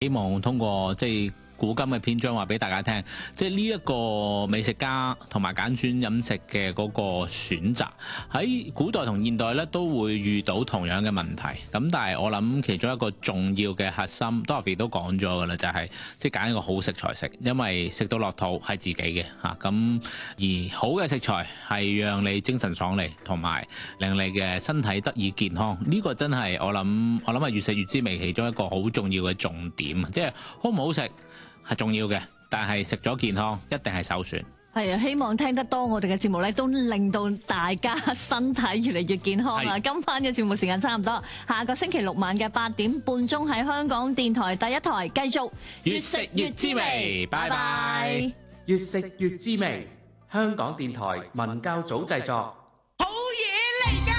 希望通過古今嘅篇章話俾大家聽，即係呢一個美食家同埋揀選飲食嘅嗰個選擇，喺古代同現代咧都會遇到同樣嘅問題。咁但係我諗其中一個重要嘅核心 Dorothy 都講咗㗎啦，就係即係揀一個好食材食，因為食到落肚係自己嘅嚇。咁而好嘅食材係讓你精神爽利，同埋令你嘅身體得以健康。呢個真係我諗係越食越滋味其中一個好重要嘅重點，即係好唔好食係重要嘅，但係食咗健康一定係首選。 係啊，希望聽得多我哋嘅節目咧，都令到大家身體越嚟越健康啊！今晚嘅節目時間差唔多，下個星期六晚嘅8點半鐘喺香港電台第一台繼續越食越滋味，拜拜！ 越食越滋味，香港電台文教組製作。 好嘢嚟㗎！